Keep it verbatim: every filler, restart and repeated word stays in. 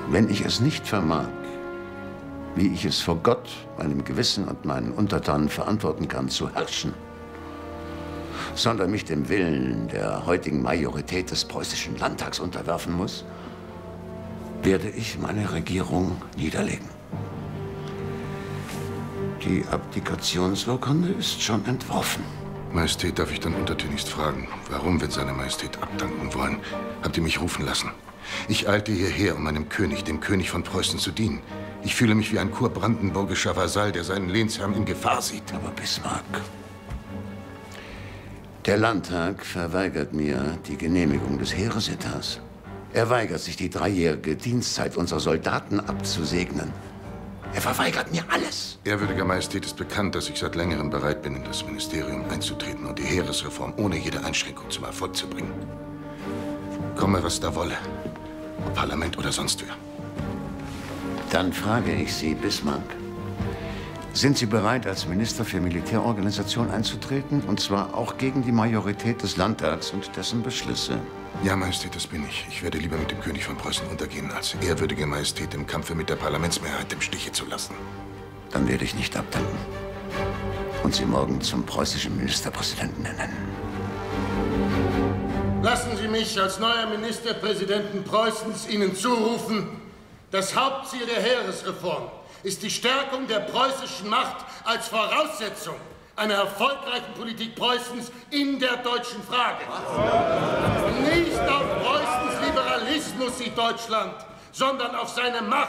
Wenn ich es nicht vermag, wie ich es vor Gott, meinem Gewissen und meinen Untertanen verantworten kann, zu herrschen, sondern mich dem Willen der heutigen Majorität des preußischen Landtags unterwerfen muss, werde ich meine Regierung niederlegen. Die Abdikationsurkunde ist schon entworfen. Majestät, darf ich dann untertänigst fragen, warum, wenn seine Majestät abdanken wollen, habt ihr mich rufen lassen? Ich eilte hierher, um meinem König, dem König von Preußen, zu dienen. Ich fühle mich wie ein kurbrandenburgischer Vasall, der seinen Lehnsherrn in Gefahr sieht. Aber Bismarck, der Landtag verweigert mir die Genehmigung des Heeresetats. Er weigert sich, die dreijährige Dienstzeit unserer Soldaten abzusegnen. Er verweigert mir alles. Ehrwürdiger Majestät, ist bekannt, dass ich seit längerem bereit bin, in das Ministerium einzutreten und die Heeresreform ohne jede Einschränkung zum Erfolg zu bringen. Komme, was da wolle. Ob Parlament oder sonst wer. Dann frage ich Sie, Bismarck, sind Sie bereit, als Minister für Militärorganisation einzutreten? Und zwar auch gegen die Majorität des Landtags und dessen Beschlüsse? Ja, Majestät, das bin ich. Ich werde lieber mit dem König von Preußen untergehen, als ehrwürdige Majestät im Kampfe mit der Parlamentsmehrheit im Stiche zu lassen. Dann werde ich nicht abdanken und Sie morgen zum preußischen Ministerpräsidenten ernennen. Lassen Sie mich als neuer Ministerpräsidenten Preußens Ihnen zurufen, das Hauptziel der Heeresreform ist die Stärkung der preußischen Macht als Voraussetzung einer erfolgreichen Politik Preußens in der deutschen Frage. Nicht auf Preußens Liberalismus sieht Deutschland, sondern auf seine Macht.